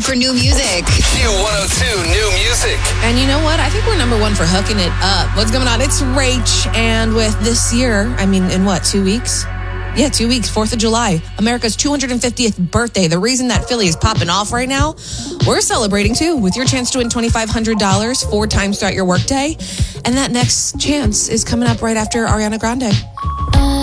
for new music. Q102 New Music. And you know what? I think we're number one for hooking it up. What's going on? It's Rach. And with this year, in what, 2 weeks? Yeah, 2 weeks, 4th of July, America's 250th birthday. The reason that Philly is popping off right now, we're celebrating too with your chance to win $2,500 4 times throughout your workday. And that next chance is coming up right after Ariana Grande.